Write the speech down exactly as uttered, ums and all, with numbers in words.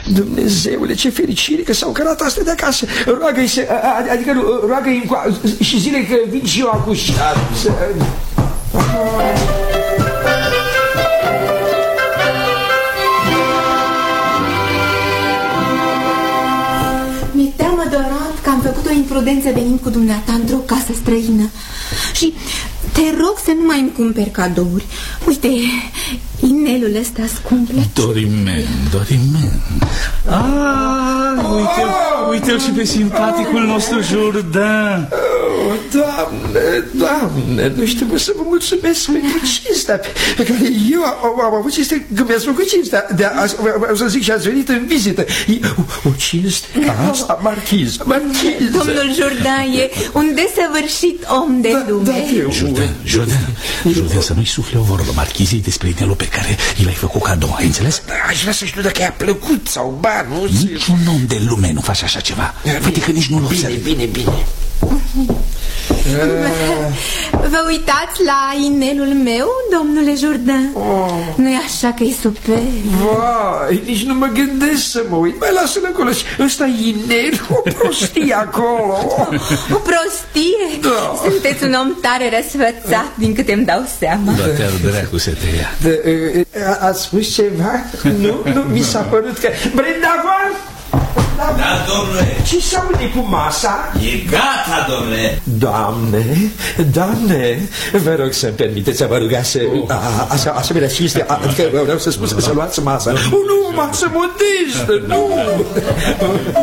Dumnezeule, ce fericire că s-au cărat astea de acasă. Roagă-i să, adică roagă-i și zile că vin și eu acum. Mi-e teamă, Dorat, că am făcut o imprudență venind cu dumneata într-o casă străină. Și te rog să nu mai îmi cumperi cadouri. Uite, inelul ăsta scump. Dorimen, Dorimen. Ah, uite-l, uite-l și pe simpaticul nostru Jourdan. Oh, Doamne, Doamne, nu știu să vă mulțumesc pentru cinstea pe care eu am, am avut cinstea, că mi-ați făcut cinstea de a, să zic, și ați venit în vizită. O, o cinste ca asta, marchiză, marchiză. Domnul Jourdan e un desăvârșit om de lume. Da, da, Jourdan, Jourdan, Jourdan, să nu-i sufle o vorbă marchizei despre inelul pe care i l-ai făcut cadou, ai înțeles? Da, aș vrea să știu dacă i-a plăcut sau ba, nu? Niciun om de lume nu face așa ceva. Uite că nici nu-l observi. Bine, bine, bine. Vă uitați la inelul meu, domnule Jourdan? Oh. Nu-i așa că e superb? Vai, nici nu mă gândesc să mă uit. Mai lasă-l acolo. Ăsta-i inel, o prostie acolo. O prostie? Da. Sunteți un om tare răsfățat, din câte îmi dau seama. Da, te-ar dracu să te ia. Da, ați spus ceva? Nu? Nu mi s-a părut că... Brendavan! Da, domnule. Ce s-aude cu masa? E gata, domnule. Doamne, doamne, vă rog să-mi permiteți să vă ruga să... Așa, asemenea cinste, adică vreau să spun să luați masa. Nu, masă modestă, nu!